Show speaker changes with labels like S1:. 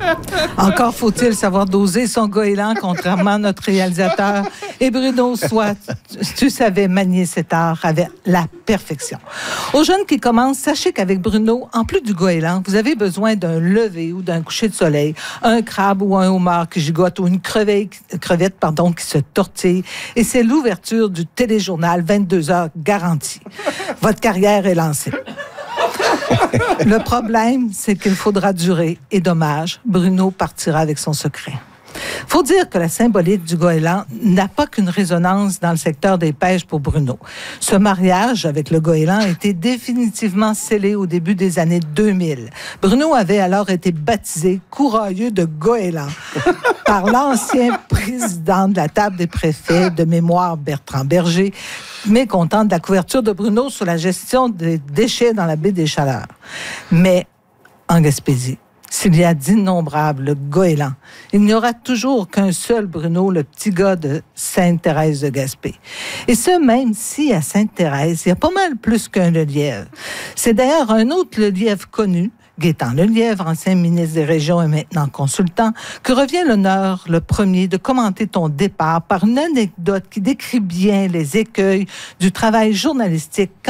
S1: Encore faut-il savoir doser son goéland, contrairement à notre réalisateur. Et Bruno, soit tu savais manier cet art avec la perfection. Aux jeunes qui commencent, sachez qu'avec Bruno, en plus du goéland, vous avez besoin d'un lever ou d'un coucher de soleil, un crabe ou un homard qui gigote ou une crevette qui se tortille. Et c'est l'ouverture du téléjournal 22 heures garantie. Votre carrière est lancée. Le problème, c'est qu'il faudra durer. Et dommage, Bruno partira avec son secret. Faut dire que la symbolique du goéland n'a pas qu'une résonance dans le secteur des pêches pour Bruno. Ce mariage avec le goéland a été définitivement scellé au début des années 2000. Bruno avait alors été baptisé courailleux de goéland par l'ancien président de la table des préfets de mémoire, Bertrand Berger, mécontent de la couverture de Bruno sur la gestion des déchets dans la baie des Chaleurs. Mais en Gaspésie, s'il y a d'innombrables goélands, il n'y aura toujours qu'un seul Bruno, le petit gars de Sainte-Thérèse de Gaspé. Et ce, même si à Sainte-Thérèse, il y a pas mal plus qu'un Lelièvre. C'est d'ailleurs un autre Lelièvre connu, Gaétan Lelièvre, ancien ministre des Régions et maintenant consultant, que revient l'honneur, le premier, de commenter ton départ par une anecdote qui décrit bien les écueils du travail journalistique